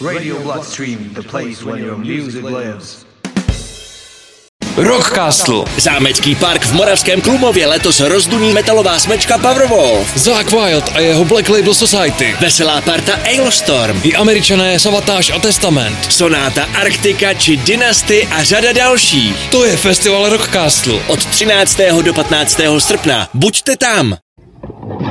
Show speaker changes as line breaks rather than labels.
Radio Bloodstream, the place where your music lives.
Rockcastle.
Zámecký park v Moravském Klumově letos rozduní metalová smečka Powerwolf.
Zakk Wylde a jeho Black Label Society.
Veselá parta Ailstorm.
I Američané Savatage a Testament.
Sonáta Arktika či Dynasty a řada dalších.
To je festival Rockcastle.
Od 13. do 15. srpna. Buďte tam!